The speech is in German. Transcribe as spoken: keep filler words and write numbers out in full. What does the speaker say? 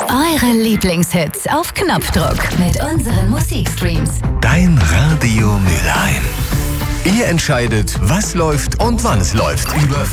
Eure Lieblingshits auf Knopfdruck mit unseren Musikstreams. Dein Radio Mülheim. Ihr entscheidet, was läuft und wann es läuft. Über